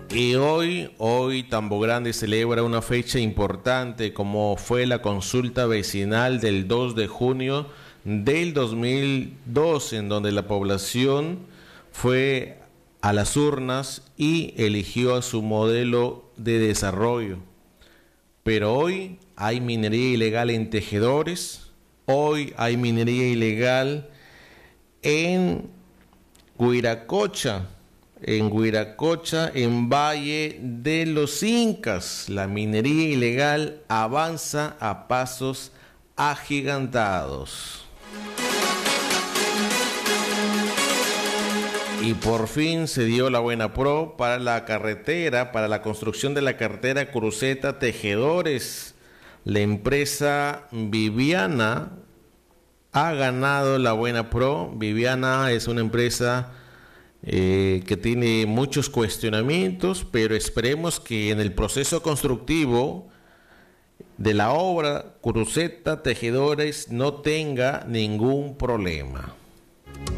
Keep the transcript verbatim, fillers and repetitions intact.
Y hoy, hoy Tambo Grande celebra una fecha importante como fue la consulta vecinal del dos de junio del dos mil dos, en donde la población fue a las urnas y eligió a su modelo de desarrollo. Pero hoy hay minería ilegal en Tejedores, hoy hay minería ilegal en Huiracocha, en Huiracocha, en Valle de los Incas. La minería ilegal avanza a pasos agigantados. Y por fin se dio la buena pro para la carretera, para la construcción de la carretera Cruceta Tejedores. La empresa Viviana ha ganado la buena pro. Viviana es una empresa eh, que tiene muchos cuestionamientos, pero esperemos que en el proceso constructivo de la obra Cruceta Tejedores no tenga ningún problema.